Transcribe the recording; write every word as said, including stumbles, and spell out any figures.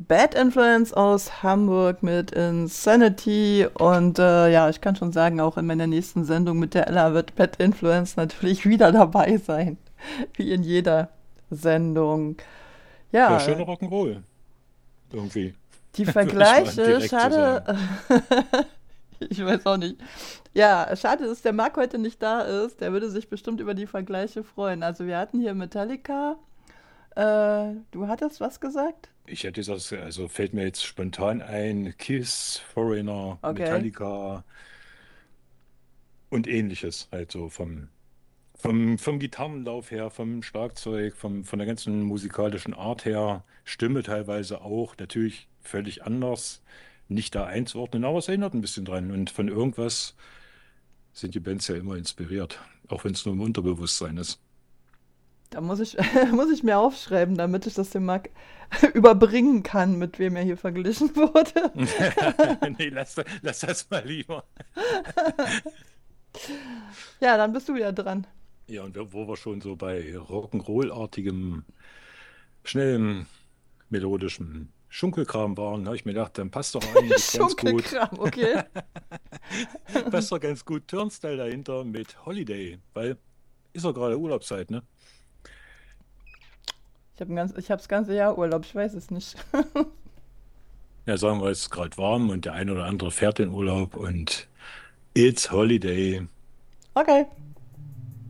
Bad Influence aus Hamburg mit Insanity und äh, ja, ich kann schon sagen, auch in meiner nächsten Sendung mit der Ella wird Bad Influence natürlich wieder dabei sein, wie in jeder Sendung. Ja, Ja, schöner Rock'n'Roll. Irgendwie. die Würde ich mal Vergleiche, direkt so schade, sagen. ich weiß auch nicht. Ja, schade, dass der Marc heute nicht da ist, der würde sich bestimmt über die Vergleiche freuen. Also wir hatten hier Metallica, äh, du hattest was gesagt? Ich hätte gesagt, also fällt mir jetzt spontan ein, Kiss, Foreigner, Okay. Metallica und ähnliches. Halt so vom, vom, vom Gitarrenlauf her, vom Schlagzeug, vom, von der ganzen musikalischen Art her, Stimme teilweise auch, natürlich völlig anders, nicht da einzuordnen, aber es erinnert ein bisschen dran. Und von irgendwas sind die Bands ja immer inspiriert, auch wenn es nur im Unterbewusstsein ist. Da muss ich, muss ich mir aufschreiben, damit ich das dem Marc überbringen kann, mit wem er hier verglichen wurde. Nee, lass, lass das mal lieber. Ja, dann bist du wieder dran. Ja, und wo wo wir schon so bei Rock'n'Roll-artigem, schnellem, melodischem Schunkelkram waren, habe ich mir gedacht, dann passt doch eigentlich ganz gut, Schunkelkram, okay. passt doch ganz gut Turnstile dahinter mit Holiday, weil ist doch gerade Urlaubszeit, ne? Ich habe ganz, ich hab das ganze Jahr Urlaub, ich weiß es nicht. Ja, sagen wir, es ist gerade warm und der eine oder andere fährt in Urlaub und it's Holiday. Okay.